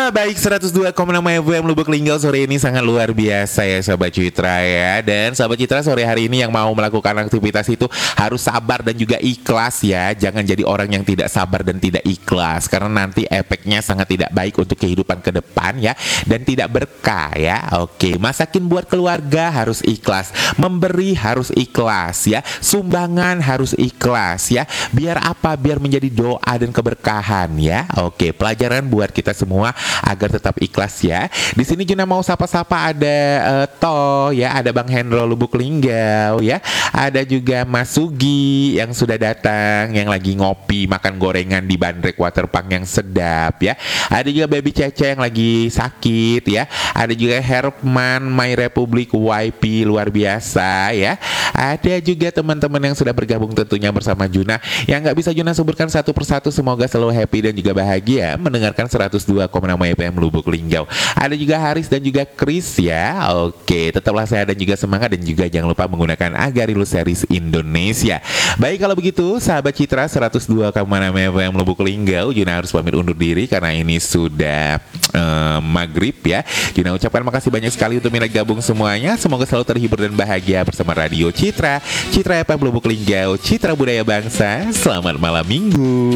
Baik, 102,6 FM Lubuk Linggau sore ini sangat luar biasa ya Sobat Citra ya. Dan Sobat Citra sore hari ini yang mau melakukan aktivitas itu harus sabar dan juga ikhlas ya. Jangan jadi orang yang tidak sabar dan tidak ikhlas, karena nanti efeknya sangat tidak baik untuk kehidupan ke depan ya. Dan tidak berkah ya. Oke, masakin buat keluarga harus ikhlas, memberi harus ikhlas ya, sumbangan harus ikhlas ya. Biar apa? Biar menjadi doa dan keberkahan ya. Oke, pelajaran buat kita semua agar tetap ikhlas ya. Di sini Juna mau sapa-sapa ada Toh ya, ada Bang Hendro Lubuk Linggau ya. Ada juga Mas Sugi yang sudah datang, yang lagi ngopi makan gorengan di Bandrek Waterpark yang sedap ya. Ada juga Baby Cece yang lagi sakit ya. Ada juga Herman My Republic YP luar biasa ya. Ada juga teman-teman yang sudah bergabung tentunya bersama Juna, yang nggak bisa Juna sebutkan satu persatu. Semoga selalu happy dan juga bahagia mendengarkan 102,6 FM Lubuk Linggau. Ada juga Haris dan juga Chris ya. Oke, tetaplah sehat dan juga semangat, dan juga jangan lupa menggunakan Agarilus Series Indonesia. Baik, kalau begitu sahabat Citra 102,6 FM Lubuk Linggau, Juna harus pamit undur diri karena ini sudah maghrib ya. Juna ucapkan makasih banyak sekali untuk minat gabung semuanya. Semoga selalu terhibur dan bahagia bersama Radio Citra, Citra FM Lubuk Linggau, Citra Budaya Bangsa. Selamat malam minggu.